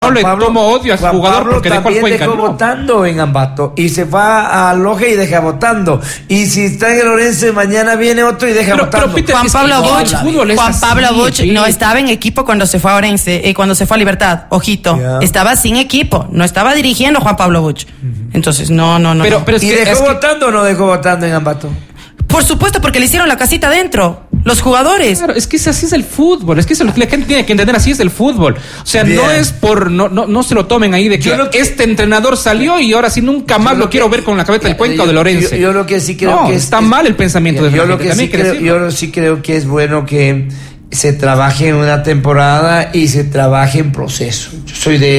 no le tomo odio a su jugador Pablo porque dejó al Cuenca. Dejó votando en Ambato y se va a Loja y deja votando. Y si está en el Orense, mañana viene otro y deja votando. Peter, Juan Pablo Buch no estaba en equipo cuando se fue a Orense, cuando se fue a Libertad. Ojito, estaba sin equipo, no estaba dirigiendo Juan Pablo Buch. Entonces, no. Pero ¿y dejó votando o no dejó votando en Ambato? Por supuesto, porque le hicieron la casita adentro. Los jugadores. Claro, es que así es el fútbol. Es que eso es lo que la gente tiene que entender. Así es el fútbol. O sea, bien. No es por... No se lo tomen ahí de que este entrenador salió y ahora sí nunca más lo quiero ver con la cabeza del Cuenca o del Orense. Yo lo que sí creo que está mal el pensamiento de yo sí creo que es bueno que se trabaje en una temporada y se trabaje en proceso. Yo soy de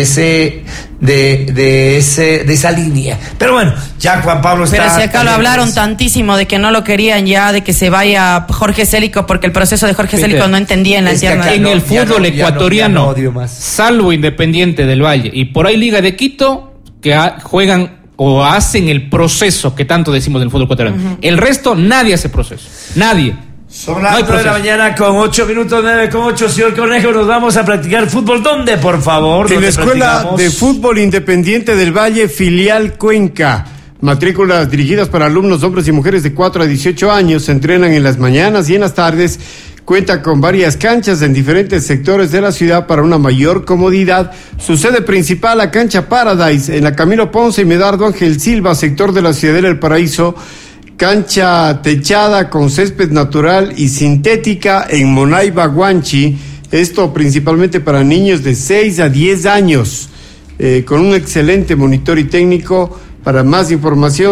esa línea. Pero bueno, ya Juan Pablo está... Pero si acá lo hablaron tantísimo de que no lo querían ya, de que se vaya Jorge Célico, porque el proceso de Jorge Célico no entendía en la interna. En el fútbol ecuatoriano, salvo Independiente del Valle y por ahí Liga de Quito, que juegan o hacen el proceso que tanto decimos del fútbol ecuatoriano. El resto, nadie hace proceso. Nadie. Son las 9 de la mañana con 8 minutos, 9:08, señor Conejo, nos vamos a practicar fútbol. ¿Dónde, por favor? En la Escuela de Fútbol Independiente del Valle, filial Cuenca. Matrículas dirigidas para alumnos, hombres y mujeres de 4 a 18 años. Se entrenan en las mañanas y en las tardes. Cuenta con varias canchas en diferentes sectores de la ciudad para una mayor comodidad. Su sede principal, la cancha Paradise, en la Camilo Ponce y Medardo Ángel Silva, sector de la Ciudadela del Paraíso. Cancha techada con césped natural y sintética en Monaiba, Guanchi. Esto principalmente para niños de 6 a 10 años. Con un excelente monitor y técnico. Para más información,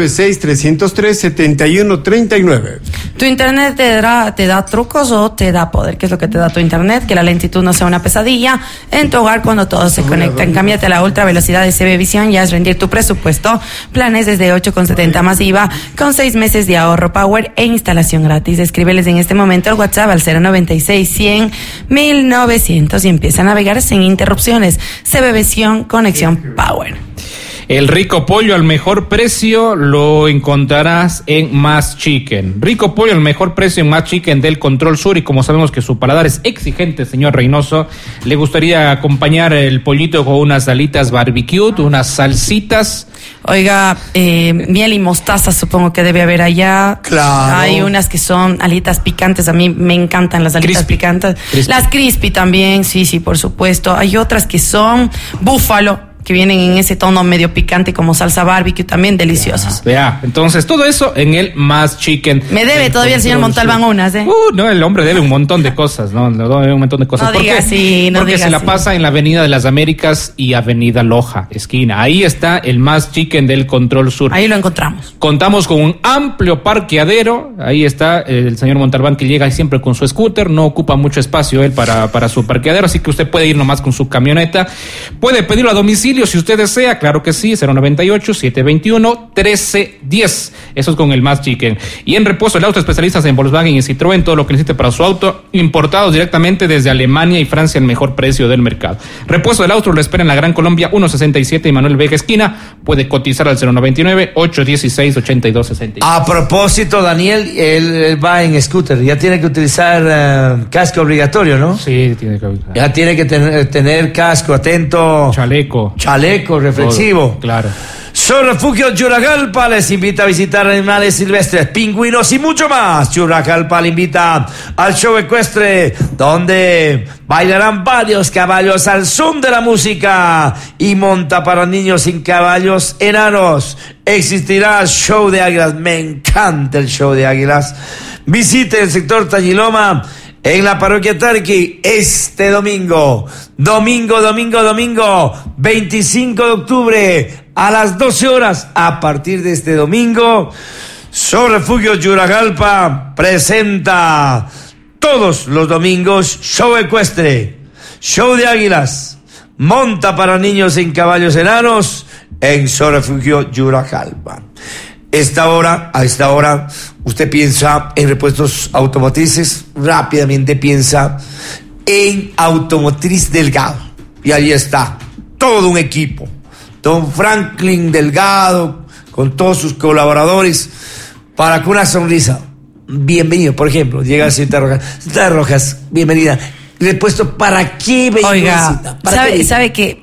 096-303-7139. ¿Tu internet te da trucos o te da poder? ¿Qué es lo que te da tu internet? Que la lentitud no sea una pesadilla en tu hogar cuando todos se conectan. Cámbiate a la ultra velocidad de CB Visión y haz rendir tu presupuesto. Planes desde 8,70 más IVA, con 6 meses de ahorro power e instalación gratis. Escríbeles en este momento al WhatsApp al 096-100-1900 y empieza a navegar sin interrupciones. CB Visión, conexión power. El rico pollo al mejor precio lo encontrarás en Más Chicken. Rico pollo al mejor precio en Más Chicken del Control Sur, y como sabemos que su paladar es exigente, señor Reynoso, le gustaría acompañar el pollito con unas alitas barbecue, unas salsitas. Oiga, miel y mostaza supongo que debe haber allá. Claro. Hay unas que son alitas picantes, a mí me encantan las alitas picantes. Las crispy también, sí, por supuesto. Hay otras que son búfalo, que vienen en ese tono medio picante como salsa barbecue, también deliciosas. Vea, entonces todo eso en el Más Chicken. Me debe todavía el señor Montalbán unas, no, el hombre debe un montón de cosas, ¿no? Debe un montón de cosas. No diga así, no porque diga se la así. pasa en la Avenida de las Américas y Avenida Loja, esquina. Ahí está el Más Chicken del Control Sur. Ahí lo encontramos. Contamos con un amplio parqueadero. Ahí está el señor Montalbán, que llega siempre con su scooter. No ocupa mucho espacio él para su parqueadero, así que usted puede ir nomás con su camioneta. Puede pedirlo a domicilio si usted desea. Claro que sí, 098-721-1310. Eso es con el Más Chicken. Y en repuesto el auto, especialistas en Volkswagen y Citroën, todo lo que necesite para su auto, importados directamente desde Alemania y Francia, el mejor precio del mercado. Repuesto del auto lo espera en la Gran Colombia 167 y Manuel Vega esquina. Puede cotizar al 099-816-8260. A propósito, Daniel, él va en scooter, ya tiene que utilizar casco obligatorio, ¿no? Sí, tiene que utilizar. Ya tiene que tener casco, atento. Chaleco, reflexivo. Claro. Zoo Refugio Yuragalpa les invita a visitar animales silvestres, pingüinos y mucho más. Yuragalpa le invita al show ecuestre, donde bailarán varios caballos al son de la música y monta para niños sin caballos enanos. Existirá show de águilas, me encanta el show de águilas. Visite el sector Talliloma en la parroquia Tarqui este domingo, 25 de octubre a las 12 horas. A partir de este domingo, Zoo Refugio Yuragalpa presenta todos los domingos show ecuestre, show de águilas, monta para niños en caballos enanos en Zoo Refugio Yuragalpa. A esta hora, usted piensa en repuestos automotrices, rápidamente piensa en Automotriz Delgado. Y ahí está, todo un equipo. Don Franklin Delgado, con todos sus colaboradores, para que una sonrisa. Bienvenido, por ejemplo, llega a Cinta Rojas. Cinta Rojas, bienvenida. Repuesto, ¿para qué vehículo? Oiga, ¿sabe que